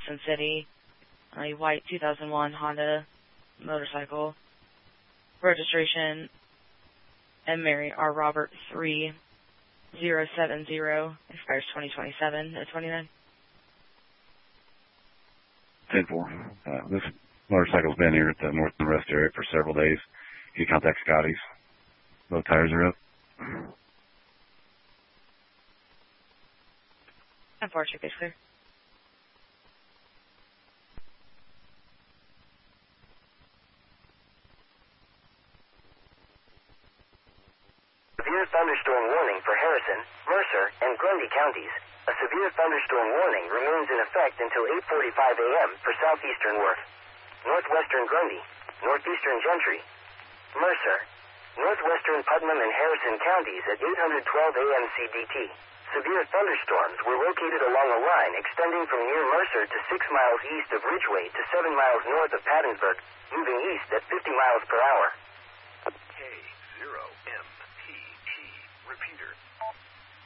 Hudson City, a white 2001 Honda motorcycle. Registration M. Mary R. Robert 3070, expires 2027 at 29. 10-4. This motorcycle's been here at the North and Rest area for several days. Can you contact Scotty's? Both tires are up. 10-4, check is clear. Severe thunderstorm warning for Harrison, Mercer, and Grundy counties. A severe thunderstorm warning remains in effect until 8:45 a.m. for southeastern Worth, northwestern Grundy, northeastern Gentry, Mercer, northwestern Putnam and Harrison counties at 8:12 a.m. CDT. Severe thunderstorms were located along a line extending from near Mercer to 6 miles east of Ridgeway to 7 miles north of Pattonsburg, moving east at 50 miles per hour. K0MPT. Repeater.